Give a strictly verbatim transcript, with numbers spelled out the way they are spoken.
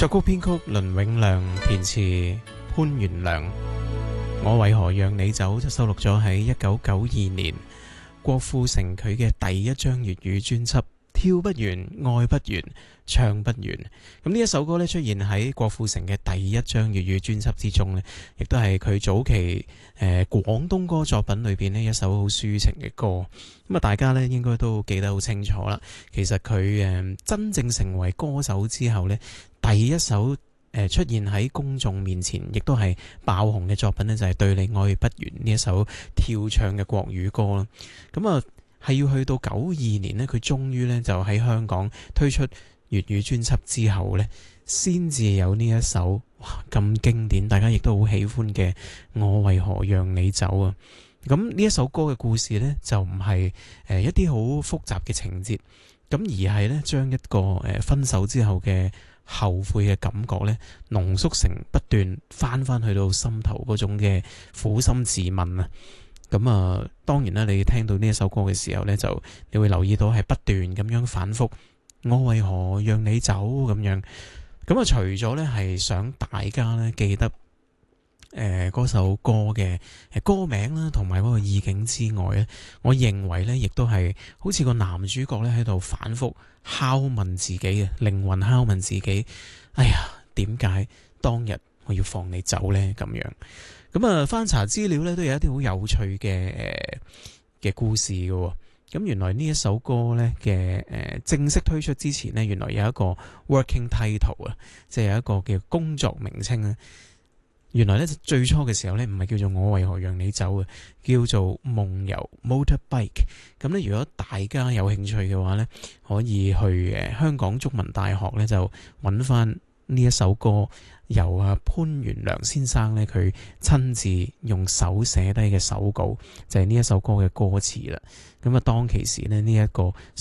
作曲編曲倫永亮，填詞潘源良。我為何讓你走就收錄咗喺一九九二年郭富城佢嘅第一張粵語專輯《跳不完愛不完唱不完》。咁呢一首歌咧出現喺郭富城嘅第一張粵語專輯之中咧，亦都係佢早期誒廣東歌作品裏邊咧一首好抒情嘅歌。咁啊，大家咧應該都記得好清楚啦。其實佢誒真正成為歌手之後咧，第一首誒出現喺公眾面前，亦都係爆紅嘅作品呢，就係、是《對你愛不完》呢一首跳唱嘅國語歌啦。咁啊，係要去到九二年呢，佢終於呢就喺香港推出粵語專輯之後呢，先至有呢一首哇咁經典，大家亦都好喜歡嘅《我為何讓你走》啊。咁呢一首歌嘅故事呢，就唔係誒一啲好複雜嘅情節，咁而係呢將一個誒分手之後嘅後悔嘅感覺咧，濃縮成不斷翻翻去到心頭嗰種嘅苦心自問啊！咁啊，當然啦，你聽到呢一首歌嘅時候咧，就你會留意到係不斷咁樣反覆，我為何讓你走咁樣。咁啊，除咗咧係想大家咧記得誒嗰、呃、首歌嘅歌名啦，同埋嗰個意境之外咧，我認為咧亦都係好似個男主角咧喺度反覆拷問自己嘅靈魂，拷問自己，哎呀，點解當日我要放你走呢？咁樣咁啊，翻查資料咧，都有一啲好有趣嘅嘅、呃、故事嘅。咁原來呢一首歌咧嘅誒正式推出之前呢，原來有一個 working title 啊，即係有一個嘅工作名稱啊。原來咧最初嘅時候咧唔係叫做我為何讓你走嘅，叫做夢遊 motorbike。咁咧如果大家有興趣嘅話咧，可以去誒香港中文大學咧就揾翻呢一首歌，由阿潘源良先生咧佢親自用手寫低嘅手稿，就係呢一首歌嘅歌詞啦。咁啊當其時咧呢一個